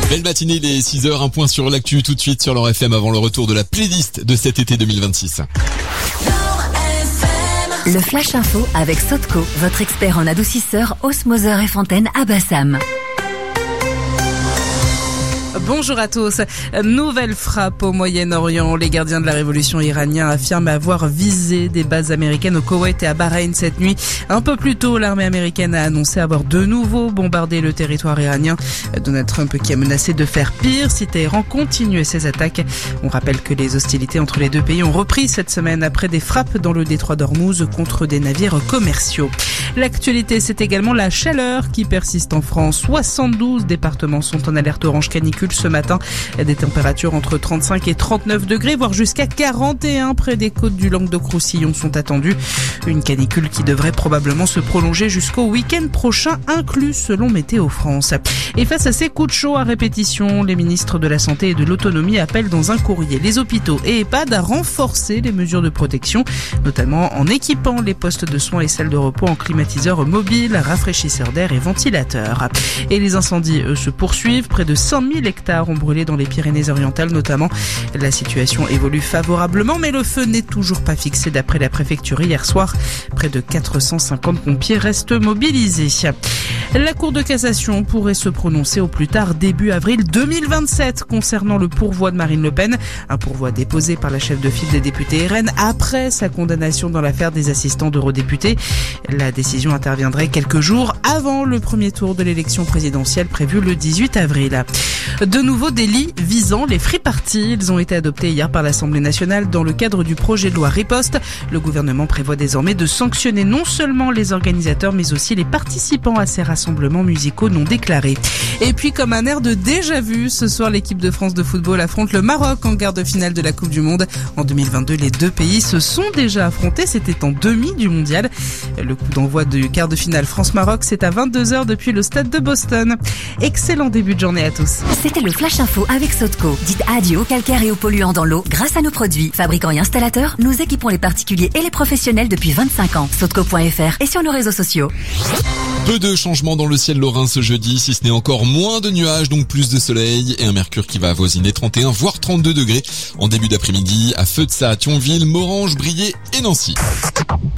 Belle matinée, il est 6h, un point sur l'actu tout de suite sur l'Or FM avant le retour de la playlist de cet été 2026. Le Flash Info avec Sotco, votre expert en adoucisseur, osmoseur et fontaine à Bassam. Bonjour à tous. Nouvelle frappe au Moyen-Orient. Les gardiens de la révolution iranienne affirment avoir visé des bases américaines au Koweït et à Bahreïn cette nuit. Un peu plus tôt, l'armée américaine a annoncé avoir de nouveau bombardé le territoire iranien. Donald Trump qui a menacé de faire pire si Téhéran continuait ses attaques. On rappelle que les hostilités entre les deux pays ont repris cette semaine après des frappes dans le détroit d'Ormuz contre des navires commerciaux. L'actualité, c'est également la chaleur qui persiste en France. 72 départements sont en alerte orange canicule ce matin. Des températures entre 35 et 39 degrés, voire jusqu'à 41 près des côtes du Languedoc-Roussillon sont attendues. Une canicule qui devrait probablement se prolonger jusqu'au week-end prochain inclus selon Météo France. Et face à ces coups de chaud à répétition, les ministres de la Santé et de l'Autonomie appellent dans un courrier les hôpitaux et EHPAD à renforcer les mesures de protection, notamment en équipant les postes de soins et salles de repos en climatiseurs mobiles, rafraîchisseurs d'air et ventilateurs. Et les incendies, eux, se poursuivent. Près de 100 000 hectares ont brûlé dans les Pyrénées-Orientales notamment. La situation évolue favorablement, mais le feu n'est toujours pas fixé d'après la préfecture hier soir. Près de 450 pompiers restent mobilisés. La Cour de cassation pourrait se prononcer au plus tard début avril 2027 concernant le pourvoi de Marine Le Pen. Un pourvoi déposé par la chef de file des députés RN après sa condamnation dans l'affaire des assistants d'eurodéputés. La décision interviendrait quelques jours avant le premier tour de l'élection présidentielle prévue le 18 avril. De nouveaux délits visant les free parties. Ils ont été adoptés hier par l'Assemblée nationale dans le cadre du projet de loi Riposte. Le gouvernement prévoit désormais de sanctionner non seulement les organisateurs mais aussi les participants à ces rassemblements musicaux non déclarés. Et puis comme un air de déjà-vu, ce soir l'équipe de France de football affronte le Maroc en quart de finale de la Coupe du Monde. En 2022, les deux pays se sont déjà affrontés, c'était en demi du mondial. Le coup d'envoi du quart de finale France-Maroc, c'est à 22h depuis le stade de Boston. Excellent début de journée à tous. C'était le Flash Info avec Sotco. Dites adieu aux calcaires et aux polluants dans l'eau grâce à nos produits. Fabricants et installateurs, nous équipons les particuliers et les professionnels depuis 25 ans. Sotco.fr et sur nos réseaux sociaux. Peu de changements dans le ciel lorrain ce jeudi, si ce n'est encore moins de nuages, donc plus de soleil et un mercure qui va avoisiner 31 voire 32 degrés en début d'après-midi à Feudsat, Thionville, Morhange, Briey et Nancy.